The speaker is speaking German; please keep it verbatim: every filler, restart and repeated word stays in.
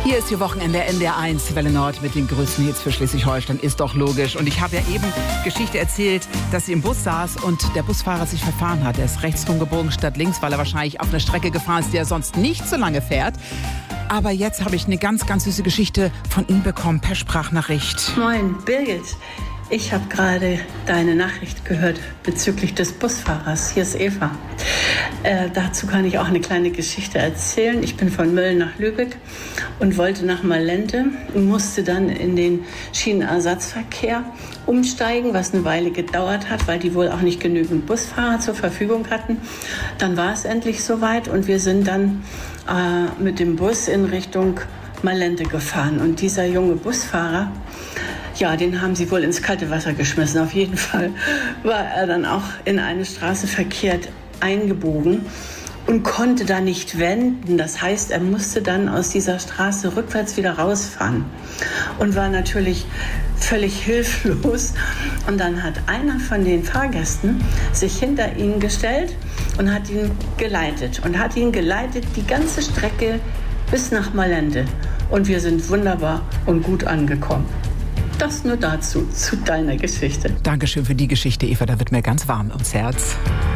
Hier ist Ihr Wochenende N D R eins, Welle Nord mit den größten Hits für Schleswig-Holstein. Ist doch logisch. Und ich habe ja eben Geschichte erzählt, dass sie im Bus saß und der Busfahrer sich verfahren hat. Er ist rechts rumgebogen statt links, weil er wahrscheinlich auf eine Strecke gefahren ist, die er sonst nicht so lange fährt. Aber jetzt habe ich eine ganz, ganz süße Geschichte von ihm bekommen per Sprachnachricht. Moin, Birgit. Ich habe gerade deine Nachricht gehört bezüglich des Busfahrers. Hier ist Eva. Äh, dazu kann ich auch eine kleine Geschichte erzählen. Ich bin von Mölln nach Lübeck und wollte nach Malente und musste dann in den Schienenersatzverkehr umsteigen, was eine Weile gedauert hat, weil die wohl auch nicht genügend Busfahrer zur Verfügung hatten. Dann war es endlich soweit und wir sind dann äh, mit dem Bus in Richtung Malente gefahren. Und dieser junge Busfahrer, ja, den haben sie wohl ins kalte Wasser geschmissen. Auf jeden Fall war er dann auch in eine Straße verkehrt eingebogen und konnte da nicht wenden. Das heißt, er musste dann aus dieser Straße rückwärts wieder rausfahren und war natürlich völlig hilflos. Und dann hat einer von den Fahrgästen sich hinter ihn gestellt und hat ihn geleitet und hat ihn geleitet die ganze Strecke bis nach Malente. Und wir sind wunderbar und gut angekommen. Das nur dazu, zu deiner Geschichte. Dankeschön für die Geschichte, Eva. Da wird mir ganz warm ums Herz.